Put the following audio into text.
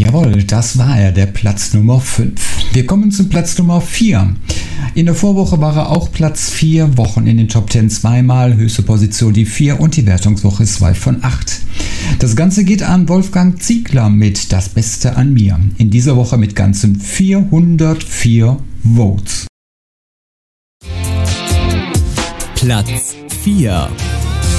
Jawohl, das war er, der Platz Nummer 5. Wir kommen zum Platz Nummer 4. In der Vorwoche war er auch Platz 4, Wochen in den Top 10 zweimal, höchste Position die 4 und die Wertungswoche 2 von 8. Das Ganze geht an Wolfgang Ziegler mit Das Beste an mir. In dieser Woche mit ganzen 404 Votes. Platz 4.